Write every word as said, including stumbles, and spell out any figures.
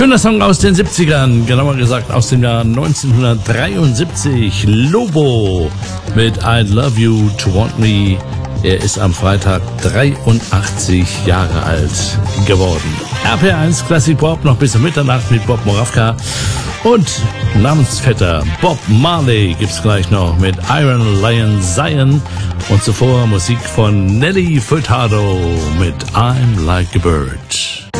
Schöner Song aus den siebzigern, genauer gesagt aus dem Jahr neunzehnhundertdreiundsiebzig. Lobo mit I'd Love You to Want Me. Er ist am Freitag dreiundachtzig Jahre alt geworden. R P R eins Classic Pop noch bis um Mitternacht mit Bob Moravka. Und Namensvetter Bob Marley gibt's gleich noch mit Iron Lion Zion. Und zuvor Musik von Nelly Furtado mit I'm Like a Bird.